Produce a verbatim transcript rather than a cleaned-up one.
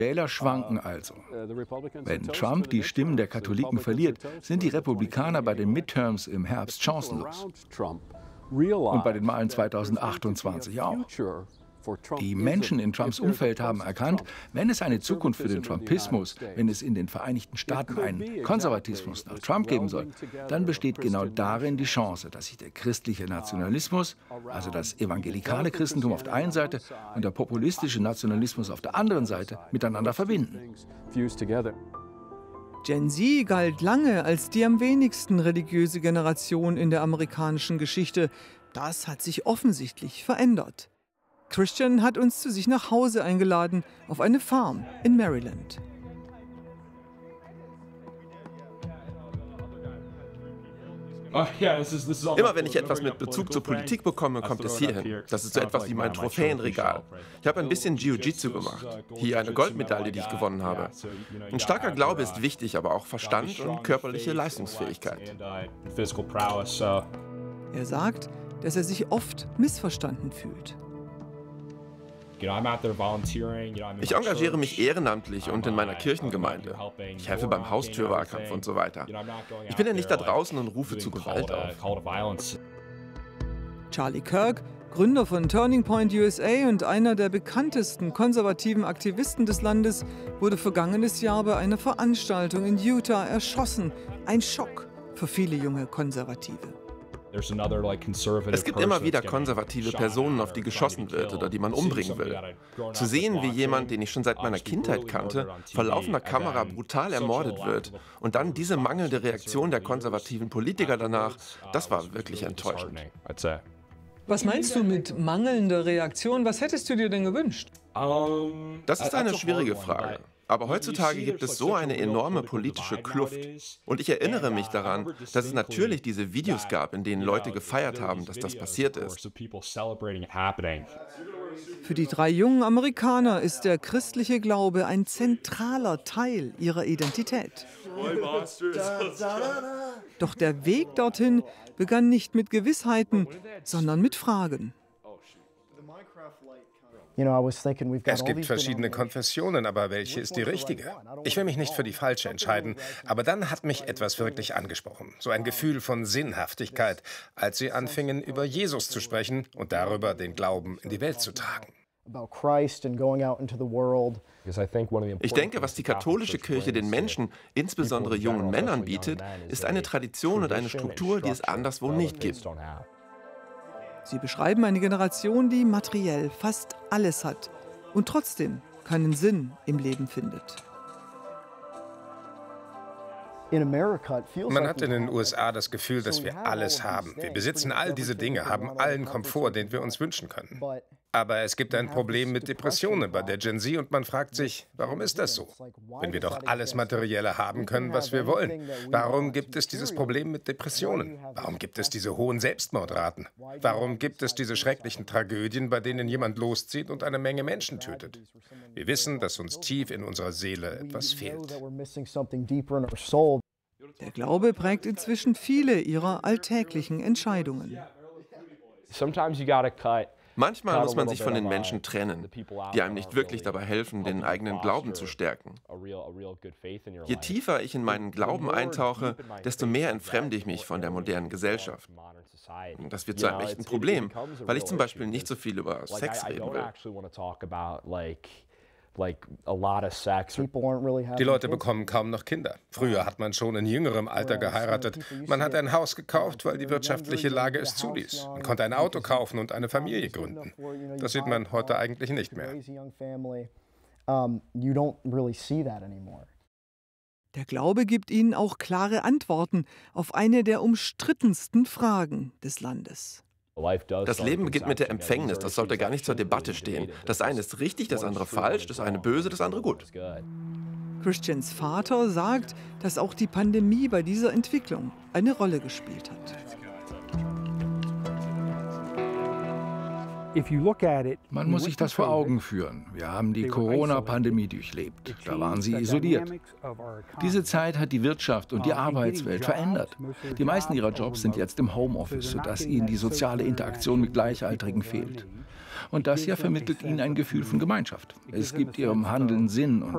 Wähler schwanken also. Wenn Trump die Stimmen der Katholiken verliert, sind die Republikaner bei den Midterms im Herbst chancenlos. Und bei den Wahlen zweitausendachtundzwanzig auch. Die Menschen in Trumps Umfeld haben erkannt, wenn es eine Zukunft für den Trumpismus, wenn es in den Vereinigten Staaten einen Konservatismus nach Trump geben soll, dann besteht genau darin die Chance, dass sich der christliche Nationalismus, also das evangelikale Christentum auf der einen Seite und der populistische Nationalismus auf der anderen Seite miteinander verbinden. Gen Z galt lange als die am wenigsten religiöse Generation in der amerikanischen Geschichte. Das hat sich offensichtlich verändert. Christian hat uns zu sich nach Hause eingeladen, auf eine Farm in Maryland. Immer wenn ich etwas mit Bezug zur Politik bekomme, kommt es hierhin. Das ist so etwas wie mein Trophäenregal. Ich habe ein bisschen Jiu-Jitsu gemacht. Hier eine Goldmedaille, die ich gewonnen habe. Ein starker Glaube ist wichtig, aber auch Verstand und körperliche Leistungsfähigkeit. Er sagt, dass er sich oft missverstanden fühlt. Ich engagiere mich ehrenamtlich und in meiner Kirchengemeinde. Ich helfe beim Haustürwahlkampf und so weiter. Ich bin ja nicht da draußen und rufe zu Gewalt auf. Charlie Kirk, Gründer von Turning Point U S A und einer der bekanntesten konservativen Aktivisten des Landes, wurde vergangenes Jahr bei einer Veranstaltung in Utah erschossen. Ein Schock für viele junge Konservative. Es gibt immer wieder konservative Personen, auf die geschossen wird oder die man umbringen will. Zu sehen, wie jemand, den ich schon seit meiner Kindheit kannte, vor laufender Kamera brutal ermordet wird und dann diese mangelnde Reaktion der konservativen Politiker danach, das war wirklich enttäuschend. Was meinst du mit mangelnder Reaktion? Was hättest du dir denn gewünscht? Das ist eine schwierige Frage. Aber heutzutage gibt es so eine enorme politische Kluft. Und ich erinnere mich daran, dass es natürlich diese Videos gab, in denen Leute gefeiert haben, dass das passiert ist. Für die drei jungen Amerikaner ist der christliche Glaube ein zentraler Teil ihrer Identität. Doch der Weg dorthin begann nicht mit Gewissheiten, sondern mit Fragen. Es gibt verschiedene Konfessionen, aber welche ist die richtige? Ich will mich nicht für die falsche entscheiden, aber dann hat mich etwas wirklich angesprochen. So ein Gefühl von Sinnhaftigkeit, als sie anfingen, über Jesus zu sprechen und darüber, den Glauben in die Welt zu tragen. Ich denke, was die katholische Kirche den Menschen, insbesondere jungen Männern, bietet, ist eine Tradition und eine Struktur, die es anderswo nicht gibt. Sie beschreiben eine Generation, die materiell fast alles hat und trotzdem keinen Sinn im Leben findet. Man hat in den U S A das Gefühl, dass wir alles haben. Wir besitzen all diese Dinge, haben allen Komfort, den wir uns wünschen können. Aber es gibt ein Problem mit Depressionen bei der Gen Z und man fragt sich, warum ist das so? Wenn wir doch alles Materielle haben können, was wir wollen. Warum gibt es dieses Problem mit Depressionen? Warum gibt es diese hohen Selbstmordraten? Warum gibt es diese schrecklichen Tragödien, bei denen jemand loszieht und eine Menge Menschen tötet? Wir wissen, dass uns tief in unserer Seele etwas fehlt. Der Glaube prägt inzwischen viele ihrer alltäglichen Entscheidungen. Manchmal muss man sich von den Menschen trennen, die einem nicht wirklich dabei helfen, den eigenen Glauben zu stärken. Je tiefer ich in meinen Glauben eintauche, desto mehr entfremde ich mich von der modernen Gesellschaft. Das wird zu einem echten Problem, weil ich zum Beispiel nicht so viel über Sex reden will. Die Leute bekommen kaum noch Kinder. Früher hat man schon in jüngerem Alter geheiratet. Man hat ein Haus gekauft, weil die wirtschaftliche Lage es zuließ. Man konnte ein Auto kaufen und eine Familie gründen. Das sieht man heute eigentlich nicht mehr. Der Glaube gibt ihnen auch klare Antworten auf eine der umstrittensten Fragen des Landes. Das Leben beginnt mit der Empfängnis, das sollte gar nicht zur Debatte stehen. Das eine ist richtig, das andere falsch, das eine böse, das andere gut. Christians Vater sagt, dass auch die Pandemie bei dieser Entwicklung eine Rolle gespielt hat. Man muss sich das vor Augen führen. Wir haben die Corona-Pandemie durchlebt. Da waren sie isoliert. Diese Zeit hat die Wirtschaft und die Arbeitswelt verändert. Die meisten ihrer Jobs sind jetzt im Homeoffice, sodass ihnen die soziale Interaktion mit Gleichaltrigen fehlt. Und das hier vermittelt ihnen ein Gefühl von Gemeinschaft. Es gibt ihrem Handeln Sinn und